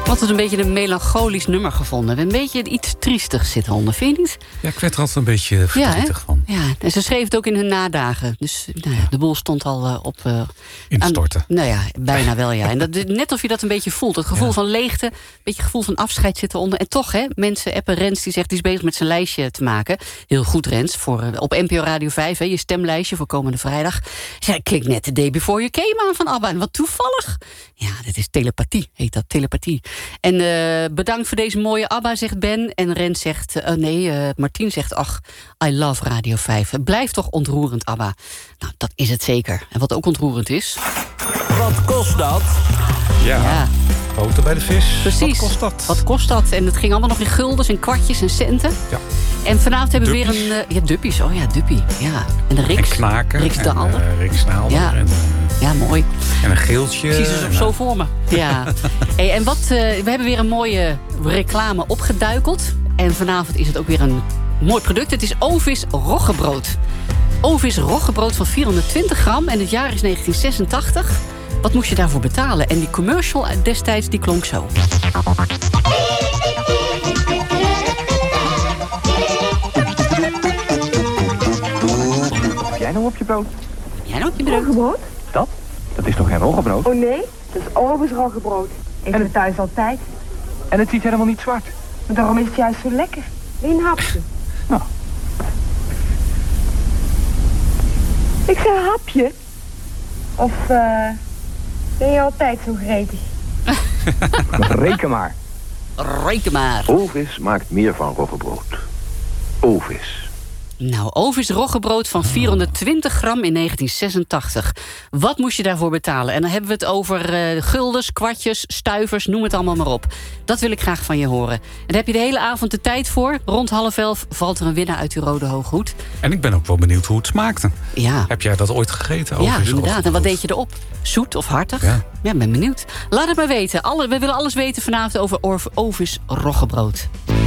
Altijd een beetje een melancholisch nummer gevonden. Een beetje iets triestigs zit eronder, vind je niet? Ja, ik werd er altijd een beetje verdrietig van. Ja, en ze schreef het ook in hun nadagen. Dus de boel stond al op... Instorten. Bijna wel, ja. En net of je dat een beetje voelt. Het gevoel van leegte, een beetje gevoel van afscheid zit eronder. En toch, mensen appen Rens, die zegt, die is bezig met zijn lijstje te maken. Heel goed, Rens, op NPO Radio 5, je stemlijstje voor komende vrijdag. Zij klinkt net de Day Before You Came aan van ABBA. En wat toevallig. Ja, dit is telepathie, heet dat, telepathie. En bedankt voor deze mooie ABBA, zegt Ben. En Rens zegt, Martien zegt, ach, I love Radio 5. Het blijft toch ontroerend, ABBA. Nou, dat is het zeker. En wat ook ontroerend is... Wat kost dat? Ja. Boter bij de vis. Precies. Wat kost dat? En het ging allemaal nog in guldens en kwartjes en centen. Ja. En vanavond hebben we weer een... duppies. Oh ja, duppie. Ja. En de Riks. En Knaken. Riks Daalder. Riks Daalder. Ja. Ja, mooi. En een geeltje. Precies, zo voor me. Ja. Hey, en we hebben weer een mooie reclame opgeduikeld. En vanavond is het ook weer een mooi product. Het is Ovis roggebrood. Ovis roggebrood van 420 gram. En het jaar is 1986. Wat moest je daarvoor betalen? En die commercial destijds, die klonk zo. Heb jij nou op je brood? Roggebrood? Dat is toch geen roggebrood? Oh nee, dat is Ovis roggebroad. Ik doe het thuis altijd. En het ziet helemaal niet zwart. Maar daarom is het juist zo lekker. Wil je een hapje? Nou. Ik zeg hapje. Of ben je altijd zo gretig? Reken maar. Reken maar. Ovis maakt meer van roggebrood. Ovis. Nou, Ovis roggebrood van 420 gram in 1986. Wat moest je daarvoor betalen? En dan hebben we het over guldens, kwartjes, stuivers, noem het allemaal maar op. Dat wil ik graag van je horen. En daar heb je de hele avond de tijd voor. Rond 10:30 valt er een winnaar uit uw rode hoge hoed. En ik ben ook wel benieuwd hoe het smaakte. Ja. Heb jij dat ooit gegeten? Ovis inderdaad. roggebrood? En wat deed je erop? Zoet of hartig? Ja, ben benieuwd. Laat het maar weten. We willen alles weten vanavond over Ovis roggebrood.